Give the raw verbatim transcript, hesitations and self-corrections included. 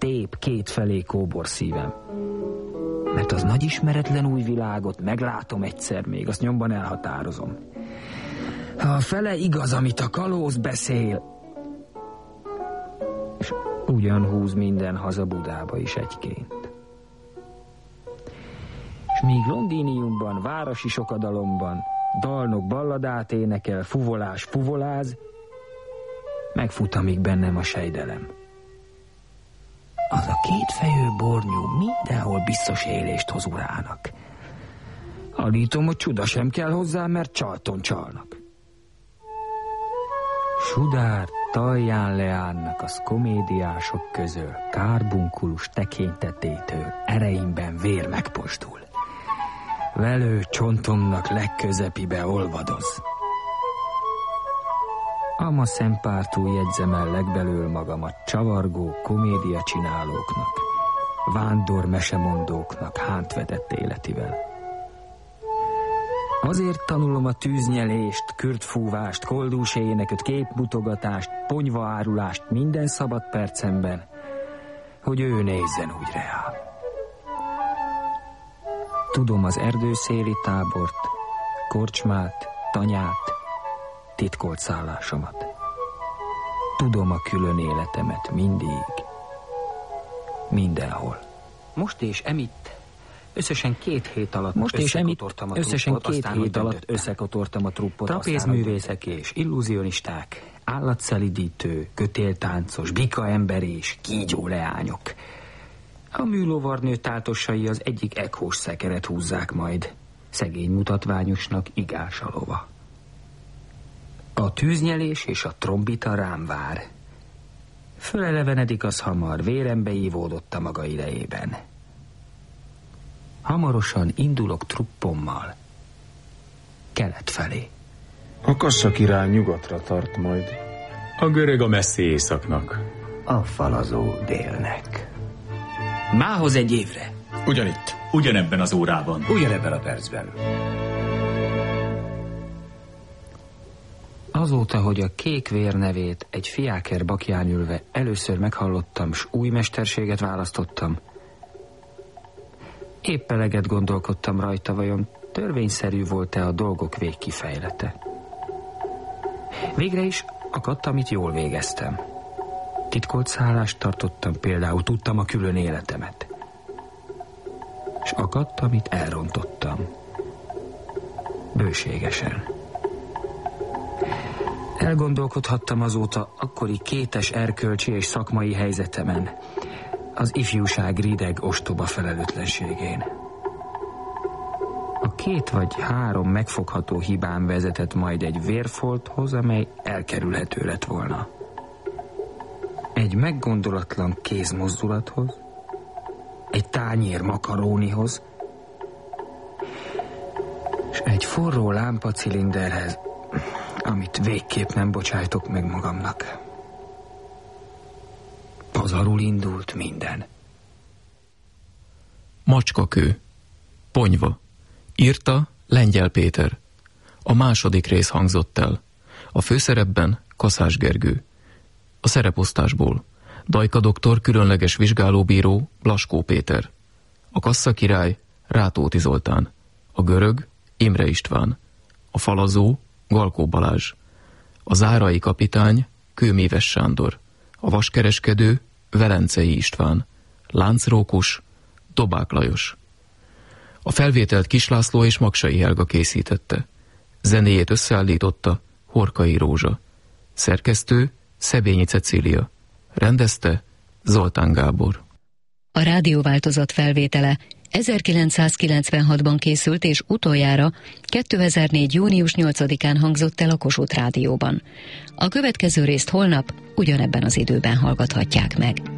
tép kétfelé kóbor szívem. Mert az nagy ismeretlen új világot meglátom egyszer még, azt nyomban elhatározom. Ha a fele igaz, amit a kalóz beszél, és ugyan húz minden haza Budába is egyként. És míg Londiniumban, városi sokadalomban dalnok balladát énekel, fuvolás fuvoláz, megfut, amíg bennem a sejdelem. Az a kétfejű bornyú mindenhol biztos élést hoz urának. Állítom, hogy csuda sem kell hozzá, mert csalton csalnak. Sudár talján leánnak az komédiások közül, kárbunkulus tekénytetétől ereimben vér megpostul. Velő csontomnak legközepibe olvadoz. Ama szempártul jegyzem el legbelül magamat csavargó komédia csinálóknak, vándor mesemondóknak hánt vetett életivel. Azért tanulom a tűznyelést, kürtfúvást, koldús éneket, képmutogatást, ponyvaárulást minden szabad percemben, hogy ő nézzen úgy reám. Tudom az erdőszéli tábort, korcsmát, tanyát, titkolt szállásomat. Tudom a külön életemet mindig, mindenhol. Most és emitt összesen két hét alatt Most és emitt összesen két hét alatt összekotortam a truppot. Trapézművészek és illúzionisták, állatszelidítő, kötéltáncos, bikaember és kígyó leányok. A műlovarnő táltosai az egyik ekhós szekeret húzzák majd. Szegény mutatványosnak igás a lova. A tűznyelés és a trombita rám vár. Fölelevenedik az hamar, vérembe ívódott a maga idejében. Hamarosan indulok truppommal kelet felé. A Kassa király nyugatra tart majd. A görög a messzi északnak. A falazó délnek. Mához egy évre. Ugyanitt. Ugyanebben az órában. Ugyanebben a percben. Azóta, hogy a kék vér nevét egy fiáker bakján ülve először meghallottam, s új mesterséget választottam, épp eleget gondolkodtam rajta, vajon törvényszerű volt-e a dolgok végkifejlete. Végre is akadt, amit jól végeztem. Titkolt szállást tartottam, például tudtam a külön életemet. És akadt, amit elrontottam. Bőségesen. Elgondolkodhattam azóta akkori kétes erkölcsi és szakmai helyzetemen, az ifjúság rideg ostoba felelőtlenségén. A két vagy három megfogható hibám vezetett majd egy vérfolthoz, amely elkerülhető lett volna. Egy meggondolatlan kézmozdulathoz, egy tányér makarónihoz, és egy forró lámpacilinderhez, amit végképp nem bocsájtok meg magamnak. Pazarul indult minden. Macskakő. Ponyva. Írta Lengyel Péter. A második rész hangzott el. A főszerepben Kaszás Gergő. A szereposztásból Dajka doktor különleges vizsgálóbíró Blaskó Péter. A Kassa-király Rátóti Zoltán. A görög Imre István. A falazó Galkó Balázs. A zárai kapitány Kőméves Sándor. A vaskereskedő Velencei István. Láncrókus Dobák Lajos. A felvételt Kislászló és Magsai Helga készítette. Zenéjét összeállította Horkai Rózsa. Szerkesztő Szebényi Cecília. Rendezte Zoltán Gábor. A rádióváltozat felvétele ezerkilencszázkilencvenhatban készült, és utoljára kétezer-négy. június nyolcadikán hangzott el a Kossuth Rádióban. A következő részt holnap ugyanebben az időben hallgathatják meg.